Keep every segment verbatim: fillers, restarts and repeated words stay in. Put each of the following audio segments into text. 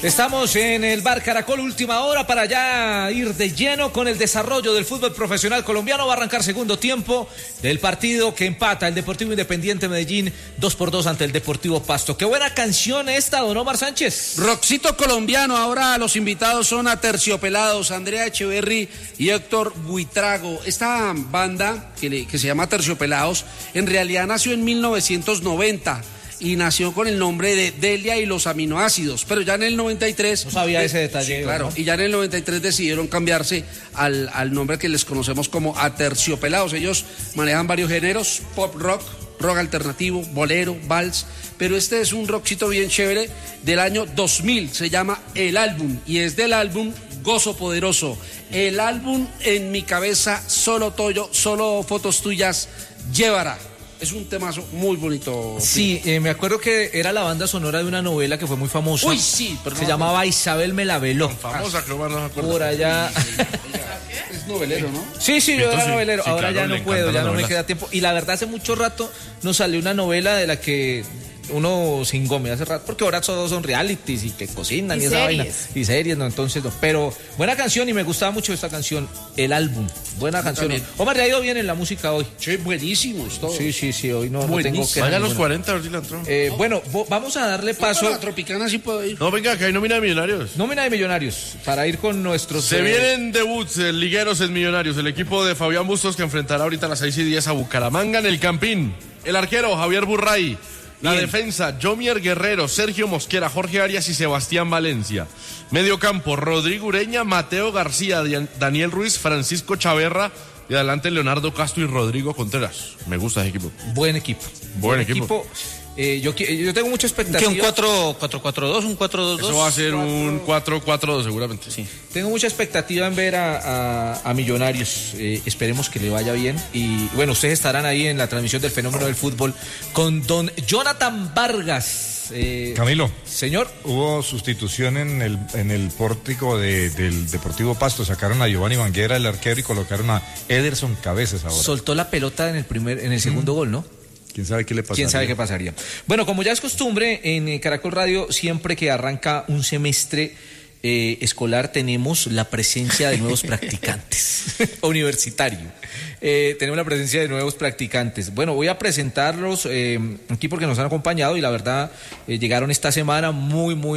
Estamos en el Bar Caracol, última hora para ya ir de lleno con el desarrollo del fútbol profesional colombiano. Va a arrancar segundo tiempo del partido que empata el Deportivo Independiente Medellín dos por dos ante el Deportivo Pasto. Qué buena canción esta, don Omar Sánchez. Roxito colombiano. Ahora los invitados son Aterciopelados, Andrea Echeverry y Héctor Buitrago. Esta banda que, le, que se llama Aterciopelados en realidad nació en mil novecientos noventa. Y nació con el nombre de Delia y los aminoácidos, pero ya en el noventa y tres... No sabía ese detalle. Sí, claro, ¿no? Y ya en el noventa y tres decidieron cambiarse al, al nombre que les conocemos como Aterciopelados. Ellos manejan varios géneros, pop rock, rock alternativo, bolero, vals, pero este es un rockcito bien chévere del año dos mil, se llama El Álbum, y es del álbum Gozo Poderoso. El álbum En mi cabeza, solo Toyo, solo fotos tuyas, Llévara. Es un temazo muy bonito. Sí, eh, me acuerdo que era la banda sonora de una novela que fue muy famosa. Uy, sí, pero se no, llamaba no. Isabel me la veló. Famosa, creo, no me acuerdo. Por allá. Es novelero, ¿no? Sí, sí, yo era sí, novelero. sí, Ahora claro, ya le no puedo, encantan ya las no me novelas. queda tiempo. Y la verdad, hace mucho rato nos salió una novela de la que uno se ingome hace rato, porque ahora todos son realities y que cocinan y, Y esa series. vaina. Y series, no, entonces no. Pero buena canción y me gustaba mucho esta canción, El Álbum. Buena canción. también. Omar, le ha ido bien en la música hoy. Sí, buenísimos todos. Sí, sí, sí, hoy no, no tengo que... Vaya a los cuarenta, a ver si la entró. Eh, bueno, vo- vamos a darle paso. Paso. La Tropicana sí puedo ir. No, venga, que hay nómina de Millonarios. Nómina de Millonarios, para ir con nuestros... Se eh, vienen debuts eh, ligueros en Millonarios. El equipo de Fabián Bustos que enfrentará ahorita a las seis y diez a Bucaramanga en el Campín. El arquero Javier Burray. La Bien. defensa Jomier Guerrero, Sergio Mosquera, Jorge Arias y Sebastián Valencia. Medio campo Rodrigo Ureña, Mateo García, Dian- Daniel Ruiz, Francisco Chaverra. Y adelante Leonardo Castro y Rodrigo Contreras. Me gusta ese equipo. Buen equipo. Buen equipo. Eh, yo, qui- yo tengo mucha expectativa. ¿Qué, un cuatro cuatro dos, un cuatro dos dos? Eso va a ser un cuatro cuatro dos seguramente. Sí. Tengo mucha expectativa en ver a, a- a Millonarios. Eh, esperemos que le vaya bien. Y bueno, ustedes estarán ahí en la transmisión del fenómeno del fútbol con don Jonathan Vargas. Eh, Camilo, señor. hubo sustitución en el, en el pórtico de- del Deportivo Pasto. Sacaron a Giovanni Banguera, el arquero, y colocaron a Ederson Cabezas ahora. Soltó la pelota en el primer, en el segundo gol, ¿no? ¿Quién sabe qué le pasó? ¿Quién sabe qué pasaría? Bueno, como ya es costumbre, en eh, Caracol Radio, siempre que arranca un semestre eh, escolar, tenemos la presencia de nuevos practicantes. Universitario. Eh, tenemos la presencia de nuevos practicantes. Bueno, voy a presentarlos eh, aquí porque nos han acompañado y la verdad eh, llegaron esta semana muy, muy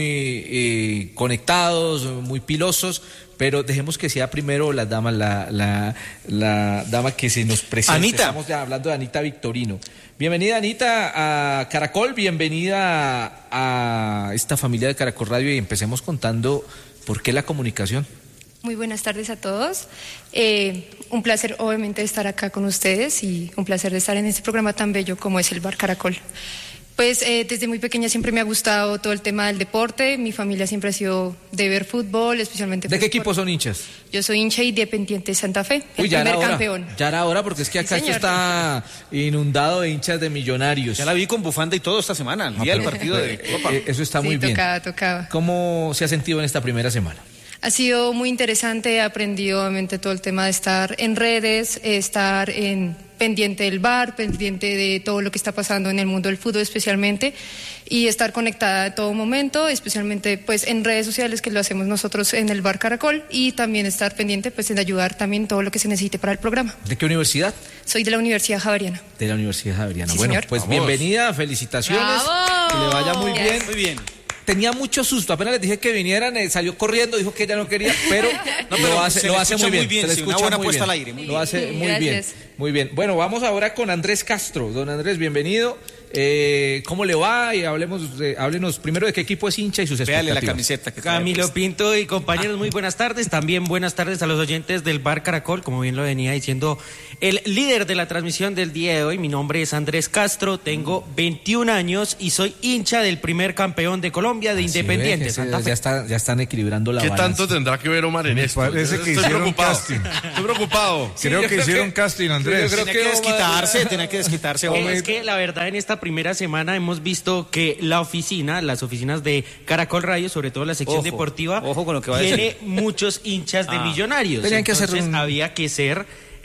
eh, conectados, muy pilosos. Pero dejemos que sea primero la dama, la, la, la dama que se nos presenta. Anita. Estamos ya hablando de Anita Victorino. Bienvenida, Anita, a Caracol. Bienvenida a esta familia de Caracol Radio y empecemos contando por qué la comunicación. Muy buenas tardes a todos. Eh, un placer, obviamente, estar acá con ustedes y un placer de estar en este programa tan bello como es el Bar Caracol. Pues eh, desde muy pequeña siempre me ha gustado todo el tema del deporte. Mi familia siempre ha sido de ver fútbol, especialmente. ¿De pues, qué equipo por- son hinchas? Yo soy hincha independiente de Santa Fe, el ya primer era hora. campeón. Ya era hora porque es que acá Sí, esto señor. está inundado de hinchas de Millonarios. Ya la vi con bufanda y todo esta semana, el día del partido de Copa. Eh, Eso está Sí, muy bien. tocaba, tocaba. ¿Cómo se ha sentido en esta primera semana? Ha sido muy interesante, he aprendido obviamente todo el tema de estar en redes, estar en pendiente del bar, pendiente de todo lo que está pasando en el mundo del fútbol especialmente y estar conectada a todo momento, especialmente pues en redes sociales que lo hacemos nosotros en el Bar Caracol y también estar pendiente pues en ayudar también todo lo que se necesite para el programa. ¿De qué universidad? Soy de la Universidad Javeriana. De la Universidad Javeriana. Sí, bueno, señor. pues Vamos. bienvenida, felicitaciones. ¡Bravo! Que le vaya muy Yes. bien. Muy bien. Tenía mucho susto, apenas les dije que vinieran, eh, salió corriendo, dijo que ella no quería, pero, No, pero lo hace, se lo le hace escucha muy bien. muy bien, se le sí, una escucha buena muy puesta bien. al aire, muy Lo hace muy bien, Gracias. muy bien. Bueno, vamos ahora con Andrés Castro. Don Andrés, bienvenido. Eh, ¿Cómo le va? Y hablemos de, háblenos primero de qué equipo es hincha y sus Véale expectativas. la camiseta que trae Camilo puesta. Pinto y compañeros, muy buenas tardes. También buenas tardes a los oyentes del Bar Caracol, como bien lo venía diciendo el líder de la transmisión del día de hoy. Mi nombre es Andrés Castro, tengo veintiún años y soy hincha del primer campeón de Colombia de Sí, Independiente ve, Santa ya, Fe. está, ya están equilibrando la ¿Qué balanza. tanto tendrá que ver Omar en esto? parece que Estoy hicieron preocupado. casting. Estoy preocupado. Creo yo que creo hicieron que- casting, Andrés. yo creo Tenía que que desquitarse, tenía que desquitarse. Eh, hombre. Es que la verdad en esta primera semana hemos visto que la oficina, las oficinas de Caracol Radio, sobre todo la sección Ojo, deportiva, ojo con lo que va a tiene decir. muchos hinchas de Ah. Millonarios. Tenían que hacer Entonces un- había que ser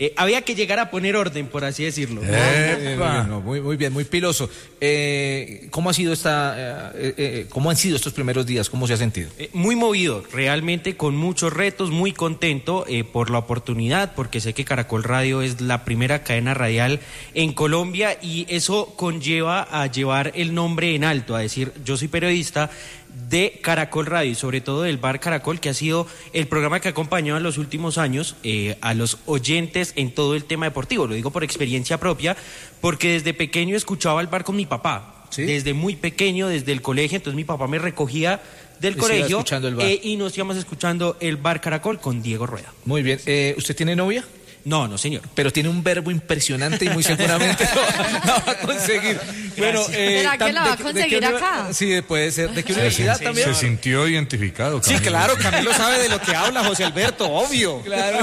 eh, había que llegar a poner orden, por así decirlo. Eh, no, muy, muy bien, muy piloso. Eh, ¿Cómo ha sido esta, eh, eh, cómo han sido estos primeros días? ¿Cómo se ha sentido? Eh, muy movido, realmente con muchos retos, muy contento eh, por la oportunidad, porque sé que Caracol Radio es la primera cadena radial en Colombia y eso conlleva a llevar el nombre en alto, a decir, yo soy periodista de Caracol Radio y sobre todo del Bar Caracol, que ha sido el programa que ha acompañado en los últimos años eh, a los oyentes en todo el tema deportivo. Lo digo por experiencia propia, porque desde pequeño escuchaba el Bar con mi papá. ¿Sí? Desde muy pequeño, desde el colegio, entonces mi papá me recogía del colegio eh, y nos íbamos escuchando el Bar Caracol con Diego Rueda. Muy bien. Eh, ¿Usted tiene novia? No, no, señor. Pero tiene un verbo impresionante y muy seguramente lo, lo va a conseguir. Bueno, eh, ¿será que la va a conseguir de, de acá? Sí, puede ser. ¿De qué universidad se, también? Se sintió identificado, Camilo. Sí, claro, Camilo sabe de lo que habla, José Alberto, obvio. Claro.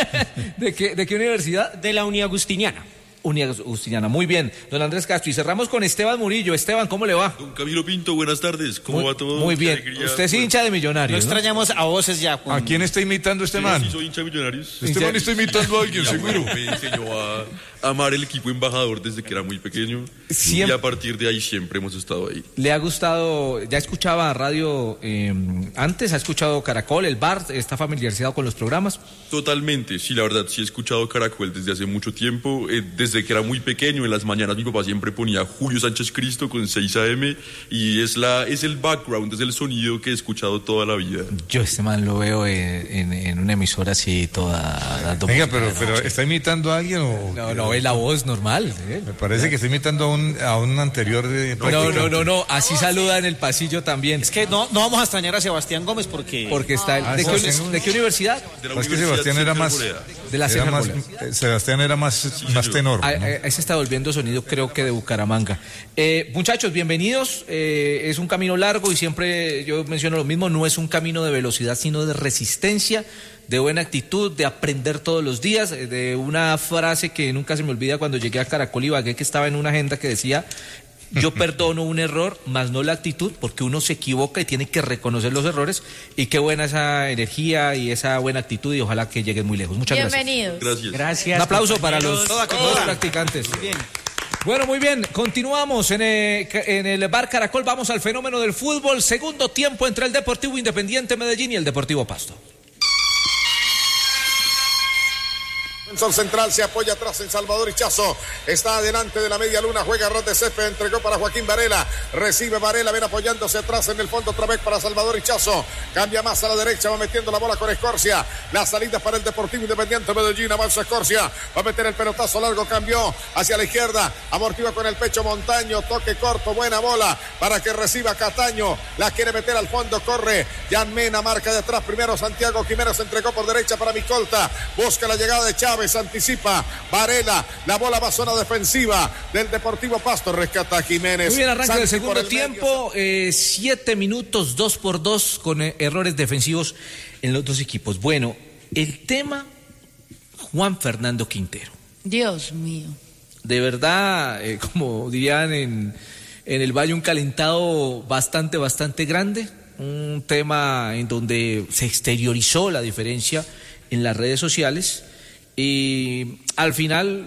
¿De qué, de qué universidad? De la Uni Agustiniana. Uni Agustiniana, muy bien. Don Andrés Castro, y cerramos con Esteban Murillo. Esteban, ¿cómo le va? Don Camilo Pinto, buenas tardes. ¿Cómo muy, va todo? Muy bien. Alegría, pues. Usted es hincha de Millonarios, No, ¿no? extrañamos a voces ya. Con... ¿A quién está imitando este sí, man? Sí, soy hincha de Millonarios. Este man está imitando a alguien, seguro. Me enseñó a amar el equipo embajador desde que era muy pequeño. Siempre. Y a partir de ahí siempre hemos estado ahí. ¿Le ha gustado? ¿Ya escuchaba radio eh, antes? ¿Ha escuchado Caracol, el Bar? ¿Está familiarizado con los programas? Totalmente. Sí, la verdad, sí he escuchado Caracol desde hace mucho tiempo. Eh, desde que era muy pequeño, en las mañanas mi papá siempre ponía Julio Sánchez Cristo con seis A M y es, la, es el background, es el sonido que he escuchado toda la vida. Yo este man lo veo en, en, en una emisora así toda dando Venga, música, pero, no, pero sí. ¿está imitando a alguien o...? No, no, es la voz normal. ¿eh? Me parece que está imitando a un, a un anterior de... No, no, no, no, no, así saluda en el pasillo también. Es que no, no vamos a extrañar a Sebastián Gómez porque... Porque está... El, Ah, ¿de, Sebastián qué, ¿De qué universidad? De la Es que Universidad Sebastián era César más... Arboleda. De la era César más Arboleda. eh, Sebastián era más, más tenor. A, ¿no? a, a ese está volviendo sonido, creo que de Bucaramanga. Eh, muchachos, bienvenidos. Eh, es un camino largo y siempre yo menciono lo mismo, no es un camino de velocidad, sino de resistencia, de buena actitud, de aprender todos los días, de una frase que nunca se me olvida cuando llegué a Caracol Ibagué, que estaba en una agenda que decía: yo perdono un error, más no la actitud, porque uno se equivoca y tiene que reconocer los errores. Y qué buena esa energía y esa buena actitud, y ojalá que lleguen muy lejos. Muchas Bienvenidos. Gracias. Gracias. Un aplauso para los, Toda, todos los practicantes. Muy bien. Bueno, muy bien, continuamos en el, en el Bar Caracol, vamos al fenómeno del fútbol, segundo tiempo entre el Deportivo Independiente Medellín y el Deportivo Pasto. Sol central se apoya atrás en Salvador Hichazo. Está adelante de la media luna. Juega Rod de Césped. Entregó para Joaquín Varela. Recibe Varela. Ven apoyándose atrás en el fondo otra vez para Salvador Hichazo. Cambia más a la derecha. Va metiendo la bola con Escorcia. La salida para el Deportivo Independiente Medellín. Avanza Escorcia. Va a meter el pelotazo largo. Cambió hacia la izquierda. Amortigua con el pecho Montaño. Toque corto. Buena bola para que reciba Cataño. La quiere meter al fondo. Corre. Jan Mena marca de atrás. Primero Santiago Jiménez entregó por derecha para Micolta. Busca la llegada de Chávez. Anticipa Varela, la bola va a zona defensiva del Deportivo Pasto, rescata a Jiménez. Muy bien, arranque Santi del segundo el tiempo, eh, siete minutos, dos por dos, con eh, errores defensivos en los dos equipos. Bueno, el tema Juan Fernando Quintero. Dios mío. De verdad, eh, como dirían en, en el Valle, un calentado bastante, bastante grande. Un tema en donde se exteriorizó la diferencia en las redes sociales. Y al final,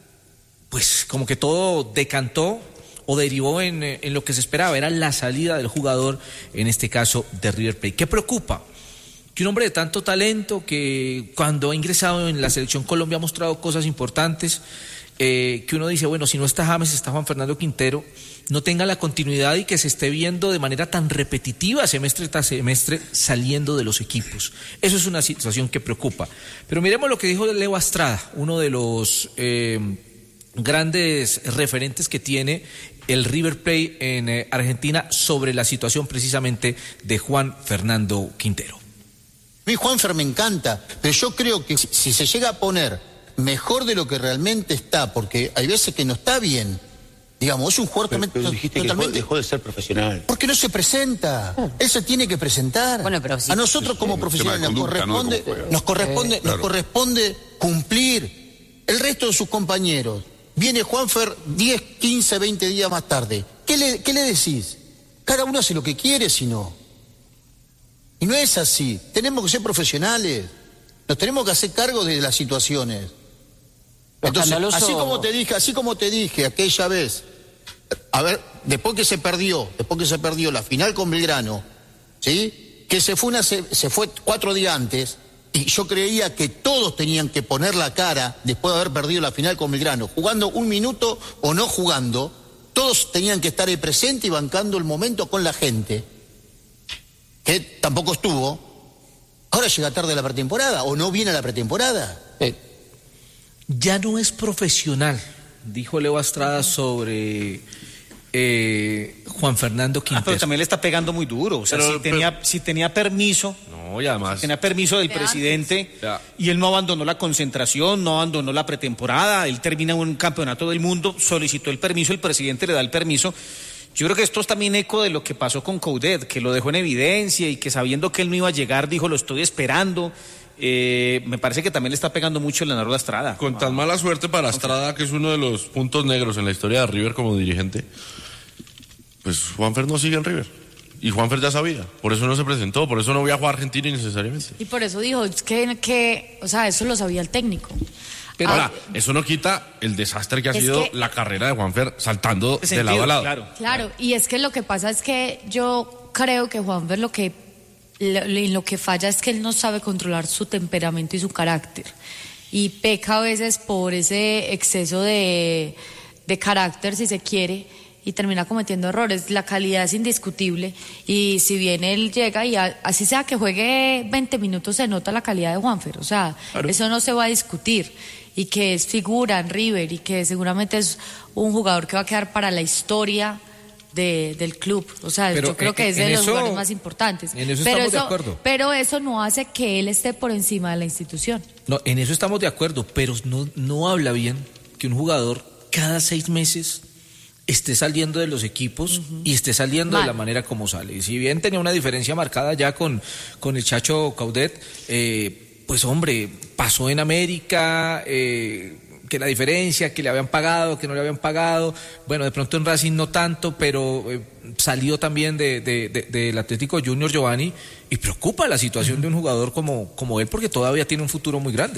pues como que todo decantó o derivó en, en lo que se esperaba, era la salida del jugador, en este caso de River Plate. ¿Qué preocupa? Que un hombre de tanto talento, que cuando ha ingresado en la selección Colombia ha mostrado cosas importantes, eh, que uno dice, bueno, si no está James, está Juan Fernando Quintero, no tenga la continuidad y que se esté viendo de manera tan repetitiva semestre tras semestre saliendo de los equipos. Eso es una situación que preocupa. Pero miremos lo que dijo Leo Astrada, uno de los eh, grandes referentes que tiene el River Plate en eh, Argentina sobre la situación precisamente de Juan Fernando Quintero. A mí Juanfer me encanta, pero yo creo que si, si se llega a poner mejor de lo que realmente está, porque hay veces que no está bien, digamos, es un jugador pero, pero dijiste totalmente... que dejó de ser profesional. Porque no se presenta. Él se tiene que presentar. Bueno, pero sí. A nosotros como profesionales nos corresponde, nos corresponde, nos corresponde cumplir. El resto de sus compañeros. Viene Juanfer diez, quince, veinte días más tarde. ¿Qué le, qué le decís? Cada uno hace lo que quiere, si no. Y no es así. Tenemos que ser profesionales. Nos tenemos que hacer cargo de las situaciones. Entonces, Escandaloso. así como te dije, así como te dije aquella vez, a ver, después que se perdió, después que se perdió la final con Belgrano, ¿sí? Que se fue una se, se fue cuatro días antes, y yo creía que todos tenían que poner la cara después de haber perdido la final con Belgrano, jugando un minuto o no jugando, todos tenían que estar ahí presente y bancando el momento con la gente, que tampoco estuvo. Ahora llega tarde la pretemporada, o no viene a la pretemporada. Eh, ya no es profesional, dijo Leo Astrada sobre eh, Juan Fernando Quintero. Ah, pero también le está pegando muy duro. O sea, Pero- si, tenía, si tenía permiso, No, y además. tenía permiso del De presidente Ya. y él no abandonó la concentración, no abandonó la pretemporada, él termina un campeonato del mundo, solicitó el permiso, el presidente le da el permiso. Yo creo que esto es también eco de lo que pasó con Coudet, que lo dejó en evidencia y que sabiendo que él no iba a llegar, dijo, lo estoy esperando. Eh, me parece que también le está pegando mucho Leonardo Astrada. Con tan mala suerte para Astrada, que es uno de los puntos negros en la historia de River como dirigente, pues Juanfer no sigue en River. Y Juanfer ya sabía, por eso no se presentó, por eso no viajó a Argentina necesariamente. Y por eso dijo, es que, que, o sea, eso lo sabía el técnico. Pero Ah, ahora, eso no quita el desastre que ha Es sido que- la carrera de Juanfer saltando Ese de lado a sentido, lado. claro. Claro, y es que lo que pasa es que yo creo que Juanfer lo que, lo, lo que falla es que él no sabe controlar su temperamento y su carácter. Y peca a veces por ese exceso de, de carácter, si se quiere, y termina cometiendo errores. La calidad es indiscutible, y si bien él llega y a- así sea que juegue veinte minutos, se nota la calidad de Juanfer. O sea, Claro. eso no se va a discutir. Y que es figura en River y que seguramente es un jugador que va a quedar para la historia de, del club. O sea, Pero yo creo en- que es de en los eso- jugadores más importantes. en eso pero estamos de eso, acuerdo. pero eso no hace que él esté por encima de la institución. No, en eso estamos de acuerdo, pero no, no habla bien que un jugador cada seis meses esté saliendo de los equipos y esté saliendo de Mal. la manera como sale. Y si bien tenía una diferencia marcada ya con, con el Chacho Coudet, eh, pues hombre, pasó en América, eh, que la diferencia, que le habían pagado, que no le habían pagado, bueno, de pronto en Racing no tanto, pero eh, salió también de, de, de- del Atlético Junior Giovanni, y preocupa la situación de un jugador como, como él, porque todavía tiene un futuro muy grande.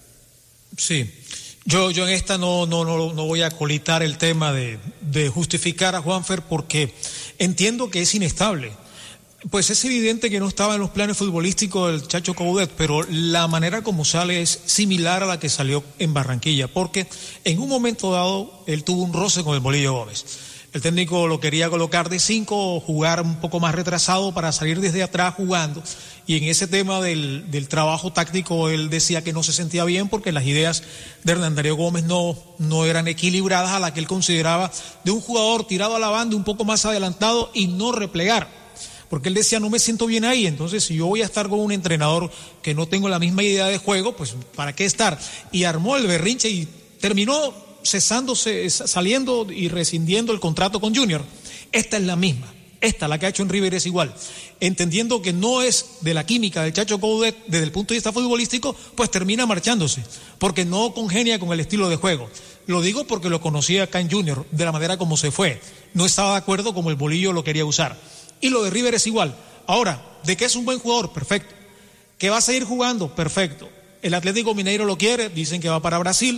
Sí, yo, yo en esta no, no, no, no voy a colitar el tema de, de justificar a Juanfer, porque entiendo que es inestable. Pues es evidente que no estaba en los planes futbolísticos del Chacho Coudet, pero la manera como sale es similar a la que salió en Barranquilla, porque en un momento dado él tuvo un roce con el Bolillo Gómez. El técnico lo quería colocar de cinco, jugar un poco más retrasado para salir desde atrás jugando, y en ese tema del, del trabajo táctico él decía que no se sentía bien porque las ideas de Hernán Darío Gómez no, no eran equilibradas a las que él consideraba de un jugador tirado a la banda, un poco más adelantado y no replegar. Porque él decía, no me siento bien ahí, entonces si yo voy a estar con un entrenador que no tengo la misma idea de juego, pues ¿para qué estar? Y armó el berrinche y terminó cesándose, saliendo y rescindiendo el contrato con Junior. Esta es la misma, esta, la que ha hecho en River, es igual. Entendiendo que no es de la química del Chacho Coudet desde el punto de vista futbolístico, pues termina marchándose, porque no congenia con el estilo de juego. Lo digo porque lo conocía acá en Junior, de la manera como se fue. No estaba de acuerdo como el Bolillo lo quería usar. Y lo de River es igual. Ahora, ¿de qué es un buen jugador? Perfecto. ¿Que va a seguir jugando? Perfecto. El Atlético Mineiro lo quiere, dicen que va para Brasil.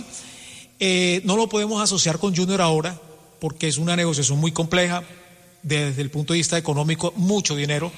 Eh, no lo podemos asociar con Junior ahora, porque es una negociación muy compleja, desde el punto de vista económico, mucho dinero.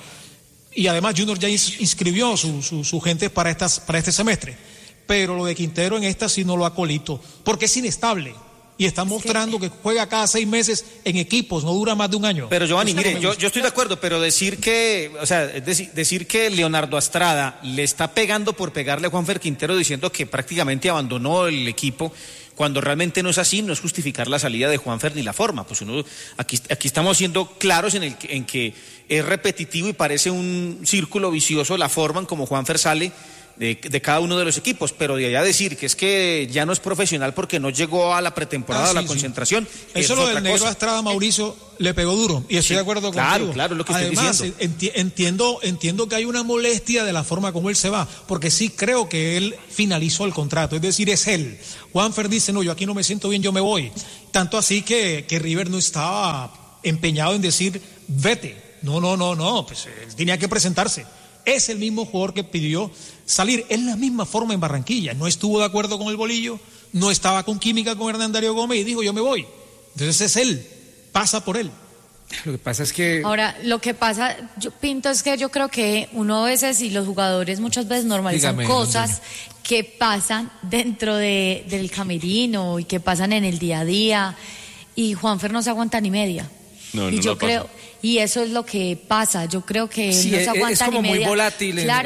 Y además Junior ya ins- inscribió su, su, su gente para, estas, para este semestre. Pero lo de Quintero en esta sí no lo acolito, porque es inestable. Y está mostrando que juega cada seis meses en equipos, no dura más de un año. Pero Giovanni, Eso no mire, me yo, gusta. yo estoy de acuerdo, pero decir que, o sea, es decir, decir que Leonardo Astrada le está pegando por pegarle a Juanfer Quintero diciendo que prácticamente abandonó el equipo, cuando realmente no es así, no es justificar la salida de Juanfer ni la forma. Pues uno, aquí, aquí estamos siendo claros en, el, que- en que es repetitivo y parece un círculo vicioso la forma en como Juanfer sale de, de cada uno de los equipos, pero de allá decir que es que ya no es profesional porque no llegó a la pretemporada, Ah, a la sí, sí. concentración. Eso es lo otra del negro cosa. Astrada, Mauricio, le pegó duro. Y estoy Sí, de acuerdo claro, contigo. claro, es lo que estoy Además, diciendo. enti- entiendo, entiendo que hay una molestia de la forma como él se va, porque sí creo que él finalizó el contrato, es decir, es él. Juanfer dice, no, yo aquí no me siento bien, yo me voy. Tanto así que, que River no estaba empeñado en decir, vete. No, no, no, no, pues él tenía que presentarse. es el mismo jugador que pidió salir. Es la misma forma en Barranquilla. No estuvo de acuerdo con el Bolillo, no estaba con química con Hernán Darío Gómez y dijo yo me voy. Entonces es él, pasa por él. Lo que pasa es que... Ahora, lo que pasa, yo, Pinto, es que yo creo que uno a veces y los jugadores muchas veces normalizan Dígame, cosas que pasan dentro de, del camerino y que pasan en el día a día, y Juanfer no se aguanta ni media. No, y no yo la creo, pasa. y eso es lo que pasa, yo creo que Sí, no se es- aguanta es como ni muy media. volátil en- Claro,